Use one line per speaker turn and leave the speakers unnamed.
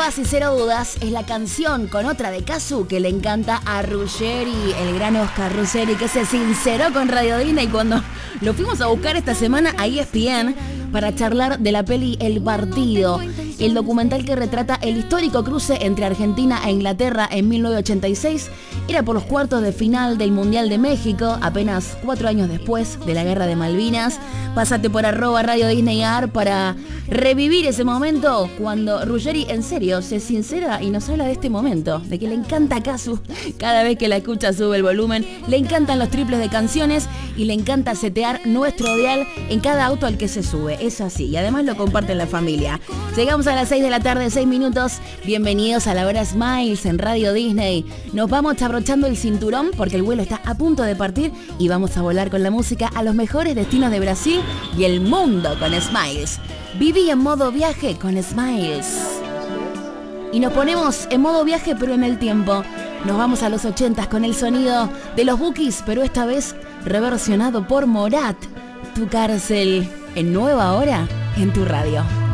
Pruebas y cero dudas es la canción con otra de Cazzu que le encanta a Ruggeri, el gran Oscar Ruggeri, que se sinceró con Radio Disney cuando lo fuimos a buscar esta semana a ESPN para charlar de la peli El Partido, el documental que retrata el histórico cruce entre Argentina e Inglaterra en 1986. Era por los cuartos de final del Mundial de México, apenas 4 años después de la Guerra de Malvinas. Pásate por @Radio Disney AR para revivir ese momento cuando Ruggeri en serio se sincera y nos habla de este momento, de que le encanta Cazzu. Cada vez que la escucha sube el volumen, le encantan los triples de canciones y le encanta setear nuestro dial en cada auto al que se sube. Es así, y además lo comparte en la familia. Llegamos a las 6 de la tarde, 6 minutos. Bienvenidos a la hora Smiles en Radio Disney. Nos vamos abrochando el cinturón porque el vuelo está a punto de partir y vamos a volar con la música a los mejores destinos de Brasil y el mundo con Smiles. Viví en modo viaje con Smiles. Y nos ponemos en modo viaje pero en el tiempo. Nos vamos a los 80s con el sonido de los Bukis, pero esta vez reversionado por Morat. Tu cárcel en Nueva Hora en tu radio.